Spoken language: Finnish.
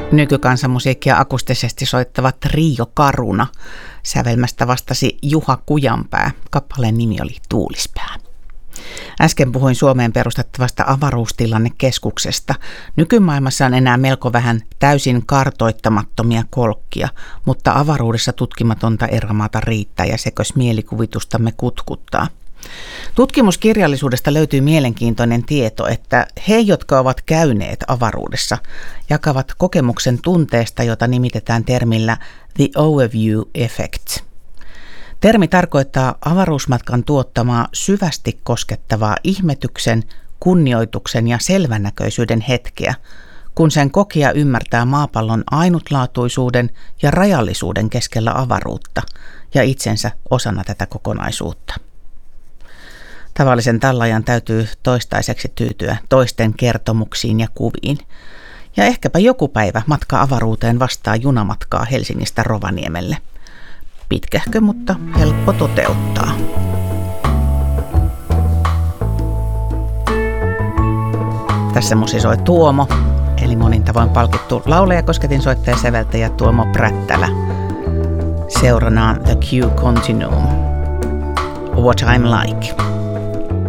Nykykansanmusiikkia akustisesti soittava Trio Caruna. Sävelmästä vastasi Juha Kujanpää. Kappaleen nimi oli Tuulispää. Äsken puhuin Suomeen perustettavasta avaruustilannekeskuksesta. Nykymaailmassa on enää melko vähän täysin kartoittamattomia kolkkia, mutta avaruudessa tutkimatonta erämaata riittää ja sekös mielikuvitustamme kutkuttaa. Tutkimuskirjallisuudesta löytyy mielenkiintoinen tieto, että he, jotka ovat käyneet avaruudessa, jakavat kokemuksen tunteesta, jota nimitetään termillä The Overview Effect. Termi tarkoittaa avaruusmatkan tuottamaa syvästi koskettavaa ihmetyksen, kunnioituksen ja selvänäköisyyden hetkeä, kun sen kokija ymmärtää maapallon ainutlaatuisuuden ja rajallisuuden keskellä avaruutta ja itsensä osana tätä kokonaisuutta. Tavallisen tallaajan täytyy toistaiseksi tyytyä toisten kertomuksiin ja kuviin. Ja ehkäpä joku päivä matka avaruuteen vastaa junamatkaa Helsingistä Rovaniemelle. Pitkähkö, mutta helppo toteuttaa. Tässä musisoi Tuomo, eli monin tavoin palkittu laulaja, kosketinsoittaja, säveltäjä Tuomo Prättälä. Seuranaan The Q Continuum. What I'm Like.